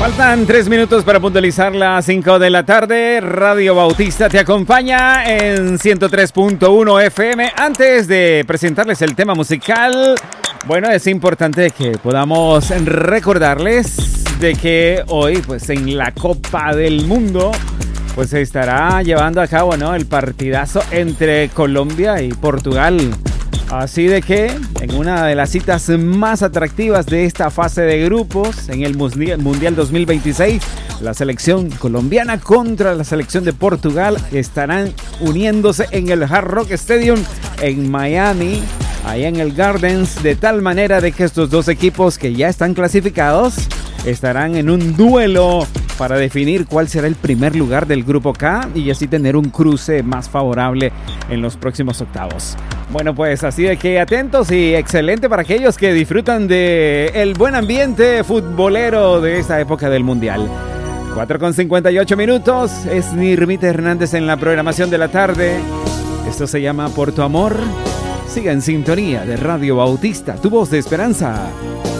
Faltan 3 minutos para puntualizar las 5 de la tarde. Radio Bautista te acompaña en 103.1 FM. Antes de presentarles el tema musical, bueno, es importante que podamos recordarles de que hoy, pues en la Copa del Mundo, pues se estará llevando a cabo, ¿no?, el partidazo entre Colombia y Portugal. Así de que en una de las citas más atractivas de esta fase de grupos en el Mundial 2026, la selección colombiana contra la selección de Portugal estarán uniéndose en el Hard Rock Stadium en Miami, allá en el Gardens, de tal manera de que estos dos equipos que ya están clasificados estarán en un duelo para definir cuál será el primer lugar del Grupo K y así tener un cruce más favorable en los próximos octavos. Bueno, pues así de que atentos y excelente para aquellos que disfrutan de el buen ambiente futbolero de esta época del Mundial. 4:58 minutos, es Nirmita Hernández en la programación de la tarde. Esto se llama Por tu amor. Siga en sintonía de Radio Bautista, tu voz de esperanza.